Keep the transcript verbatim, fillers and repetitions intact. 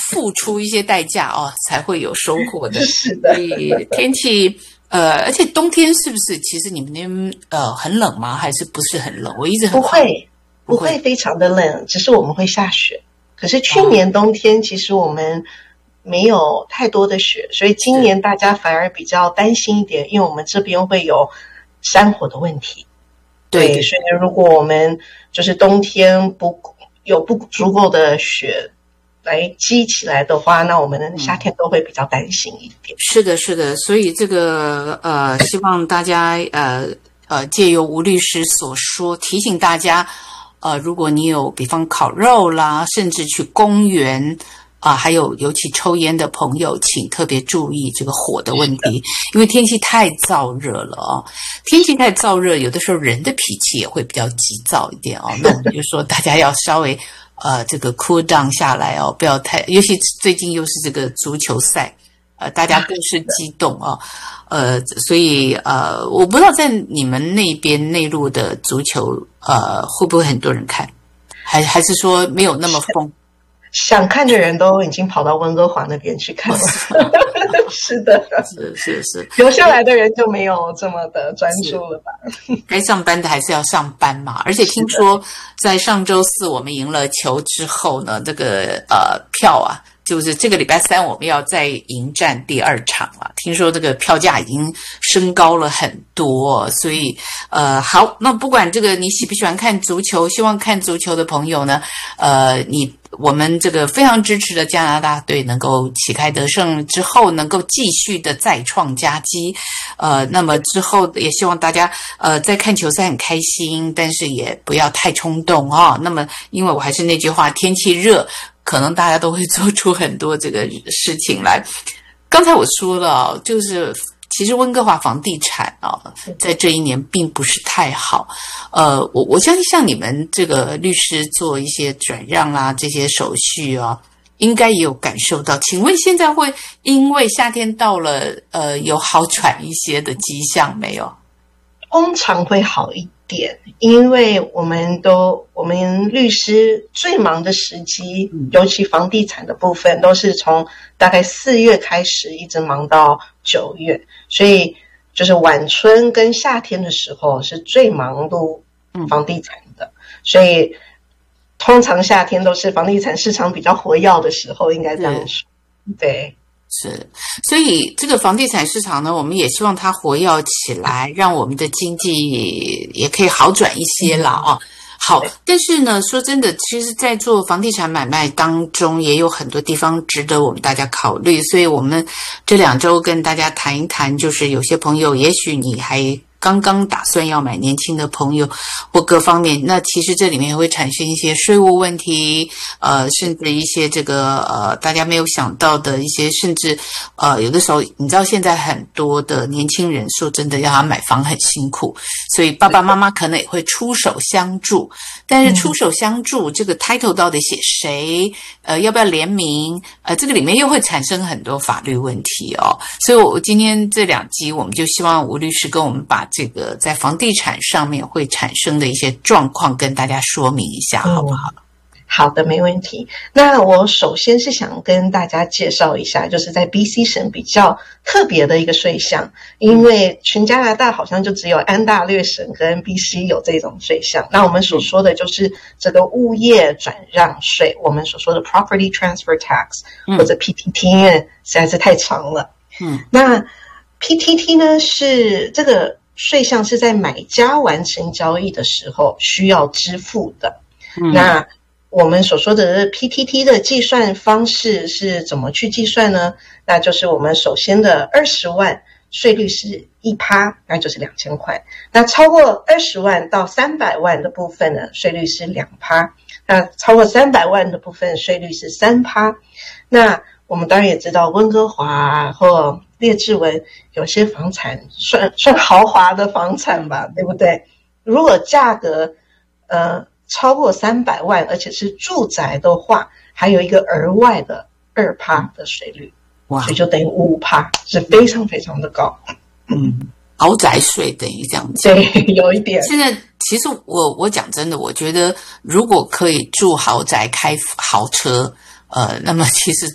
付出一些代价哦，才会有收获的。 是的。 所以天气呃，而且冬天是不是其实你们那边呃很冷吗？还是不是很冷？我一直很不会不会非常的冷，只是我们会下雪。可是去年冬天其实我们没有太多的雪，所以今年大家反而比较担心一点，因为我们这边会有山火的问题。对，对，所以如果我们就是冬天不有不足够的雪来积起来的话，那我们夏天都会比较担心一点。 嗯、是的，是的，所以这个呃，希望大家呃呃，借由吴律师所说，提醒大家，呃，如果你有比方烤肉啦，甚至去公园。啊，还有尤其抽烟的朋友，请特别注意这个火的问题，因为天气太燥热了哦。天气太燥热，有的时候人的脾气也会比较急躁一点哦。那我们就说大家要稍微呃这个 cool down 下来哦，不要太，尤其最近又是这个足球赛，呃，大家更是激动哦。呃，所以呃，我不知道在你们那边内陆的足球呃会不会很多人看，还还是说没有那么疯？ 想看的人都已经跑到温哥华那边去看了。是的， 是是是， 留下来的人就没有这么的专注了吧？ 该上班的还是要上班嘛。而且听说在上周四我们赢了球之后呢，这个呃票啊，就是这个礼拜三我们要再迎战第二场了。听说这个票价已经升高了很多，所以呃好，那不管这个你喜不喜欢看足球，希望看足球的朋友呢，呃你。我们这个非常支持的加拿大队能够旗开得胜之后，能够继续的再创佳绩。呃，那么之后也希望大家呃在看球赛很开心，但是也不要太冲动啊、哦。那么，因为我还是那句话，天气热，可能大家都会做出很多这个事情来。刚才我说了，就是。其实温哥华房地产啊，在这一年并不是太好。呃，我我相信像你们这个律师做一些转让啦、啊，这些手续啊，应该也有感受到。请问现在会因为夏天到了，呃，有好转一些的迹象没有？ 通常会好一点，因为我们都我们律师最忙的时机，尤其房地产的部分，都是从大概四月开始，一直忙到九月，所以就是晚春跟夏天的时候是最忙碌房地产的，嗯、所以通常夏天都是房地产市场比较活跃的时候，应该这样说，对。 是，所以这个房地产市场呢，我们也希望它活跃起来，让我们的经济也可以好转一些啦啊。好，但是呢，说真的，其实在做房地产买卖当中，也有很多地方值得我们大家考虑，所以我们这两周跟大家谈一谈，就是有些朋友，也许你还刚刚打算要买，年轻的朋友或各方面，那其实这里面会产生一些税务问题，呃，甚至一些这个呃大家没有想到的一些，甚至呃有的时候你知道现在很多的年轻人说真的要他买房很辛苦，所以爸爸妈妈可能也会出手相助，但是出手相助、嗯、这个 title 到底写谁，呃要不要联名，呃这个里面又会产生很多法律问题哦，所以我今天这两集我们就希望吴律师跟我们把这个在房地产上面会产生的一些状况跟大家说明一下，好不好？ 嗯，好的，没问题。那我首先是想跟大家介绍一下，就是在 B C 省比较特别的一个税项，因为全加拿大好像就只有安大略省跟 B C 有这种税项。那我们所说的就是这个物业转让税，我们所说的 Property Transfer Tax 或者 P T T， 因为实在是太长了。嗯，那 P T T 呢是这个税项是在买家完成交易的时候需要支付的。嗯，那我们所说的 P T T 的计算方式是怎么去计算呢？那就是我们首先的二十万税率是 百分之一， 那就是两千块。那超过二十万到三百万的部分呢，税率是 百分之二。 那超过三百万的部分税率是 百分之三。 那我们当然也知道温哥华或列治文有些房产算算豪华的房产吧，对不对？如果价格呃超过三百万，而且是住宅的话，还有一个额外的 百分之二 的税率，哇，所以就等于 百分之五， 是非常非常的高。 嗯，豪宅税等于这样子。 对，有一点。 现在其实我我讲真的，我觉得如果可以住豪宅开豪车，呃，那么其实